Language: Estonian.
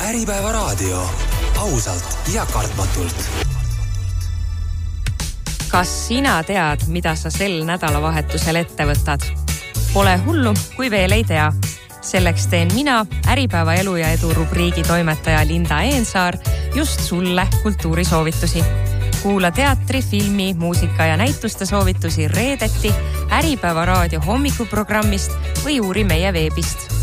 Äripäeva raadio. Ausalt ja kartmatult. Kas sina tead, mida sa sel nädalavahetusel ette võtad? Pole hullu, kui veel ei tea. Selleks teen mina, Äripäeva elu ja edu rubriigi toimetaja Linda Eensaar, just sulle kultuurisoovitusi. Kuula teatri, filmi, muusika ja näituste soovitusi reedeti Äripäeva raadio hommikuprogrammist või uuri meie veebist.